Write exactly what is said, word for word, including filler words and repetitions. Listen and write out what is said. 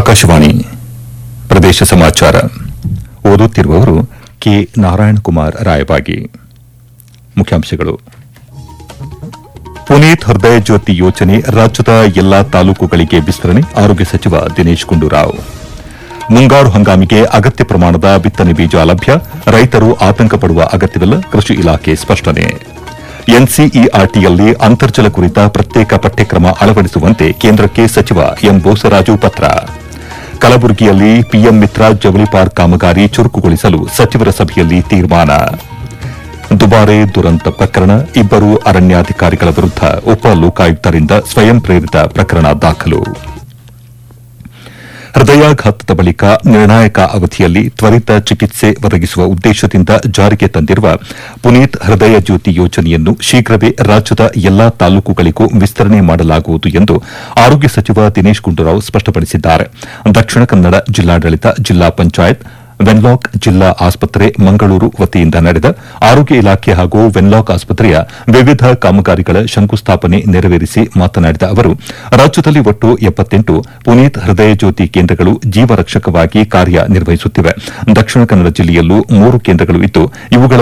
ಆಕಾಶವಾಣಿ ಪ್ರದೇಶ ಸಮಾಚಾರ ಓದುತ್ತಿರುವವರು ಕೆ ನಾರಾಯಣಕುಮಾರ್ ರಾಯಬಾಗಿ. ಮುಖ್ಯಾಂಶಗಳು. ಪುನೀತ್ ಹೃದಯ ಜ್ಯೋತಿ ಯೋಜನೆ ರಾಜ್ಯದ ಎಲ್ಲಾ ತಾಲೂಕುಗಳಿಗೆ ವಿಸ್ತರಣೆ, ಆರೋಗ್ಯ ಸಚಿವ ದಿನೇಶ್ ಗುಂಡೂರಾವ್. ಮುಂಗಾರು ಹಂಗಾಮಿಗೆ ಅಗತ್ಯ ಪ್ರಮಾಣದ ಬಿತ್ತನೆ ಬೀಜ ಲಭ್ಯ, ರೈತರು ಆತಂಕ ಪಡುವ ಅಗತ್ಯವಿಲ್ಲ, ಕೃಷಿ ಇಲಾಖೆ ಸ್ಪಷ್ಟನೆ. ಎನ್ಸಿಇಆರ್ಟಿಯಲ್ಲಿ ಅಂತರ್ಜಲ ಕುರಿತ ಪ್ರತ್ಯೇಕ ಪಠ್ಯಕ್ರಮ ಅಳವಡಿಸುವಂತೆ ಕೇಂದ್ರಕ್ಕೆ ಸಚಿವ ಎಂ ಬೋಸರಾಜು ಪತ್ರ. ಕಲಬುರಗಿಯಲ್ಲಿ ಪಿಎಂ ಮಿತ್ರ ಜವಳಿ ಪಾರ್ಕ್ ಕಾಮಗಾರಿ ಚುರುಕುಗೊಳಿಸಲು ಸಚಿವರ ಸಭೆಯಲ್ಲಿ ತೀರ್ಮಾನ. ದುಬಾರೆ ದುರಂತ ಪ್ರಕರಣ, ಇಬ್ಬರು ಅರಣ್ಯಾಧಿಕಾರಿಗಳ ವಿರುದ್ಧ ಉಪ ಲೋಕಾಯುಕ್ತರಿಂದ ಸ್ವಯಂ ಪ್ರೇರಿತ ಪ್ರಕರಣ ದಾಖಲು. ಹೃದಯಾಘಾತದ ಬಳಿಕ ನಿರ್ಣಾಯಕ ಅವಧಿಯಲ್ಲಿ ತ್ವರಿತ ಚಿಕಿತ್ಸೆ ಒದಗಿಸುವ ಉದ್ದೇಶದಿಂದ ಜಾರಿಗೆ ತಂದಿರುವ ಪುನೀತ್ ಹೃದಯ ಜ್ಯೋತಿ ಯೋಜನೆಯನ್ನು ಶೀಘ್ರವೇ ರಾಜ್ಯದ ಎಲ್ಲಾ ತಾಲೂಕುಗಳಿಗೂ ವಿಸ್ತರಣೆ ಮಾಡಲಾಗುವುದು ಎಂದು ಆರೋಗ್ಯ ಸಚಿವ ದಿನೇಶ್ ಗುಂಡೂರಾವ್ ಸ್ಪಷ್ಟಪಡಿಸಿದ್ದಾರೆ. ದಕ್ಷಿಣ ಕನ್ನಡ ಜಿಲ್ಲಾಡಳಿತ, ಜಿಲ್ಲಾ ಪಂಚಾಯತ್, ವೆನ್ಲಾಕ್ ಜಿಲ್ಲಾ ಆಸ್ಪತ್ರೆ ಮಂಗಳೂರು ವತಿಯಿಂದ ನಡೆದ ಆರೋಗ್ಯ ಇಲಾಖೆ ಹಾಗೂ ವೆನ್ಲಾಕ್ ಆಸ್ಪತ್ರೆಯ ವಿವಿಧ ಕಾಮಗಾರಿಗಳ ಶಂಕುಸ್ಥಾಪನೆ ನೆರವೇರಿಸಿ ಮಾತನಾಡಿದ ಅವರು, ರಾಜ್ಯದಲ್ಲಿ ಒಟ್ಟು ಎಪ್ಪತ್ತೆಂಟು ಪುನೀತ್ ಹೃದಯ ಜ್ಯೋತಿ ಕೇಂದ್ರಗಳು ಜೀವರಕ್ಷಕವಾಗಿ ಕಾರ್ಯನಿರ್ವಹಿಸುತ್ತಿವೆ. ದಕ್ಷಿಣ ಕನ್ನಡ ಜಿಲ್ಲೆಯಲ್ಲೂ ಮೂರು ಕೇಂದ್ರಗಳು ಇದ್ದು, ಇವುಗಳ